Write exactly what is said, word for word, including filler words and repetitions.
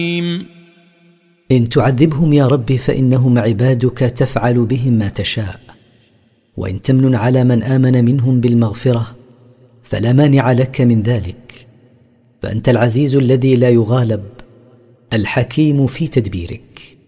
إن تعذبهم يا رب فإنهم عبادك تفعل بهم ما تشاء، وإن تمنن على من آمن منهم بالمغفرة فلا مانع لك من ذلك، فأنت العزيز الذي لا يغالب، الحكيم في تدبيرك.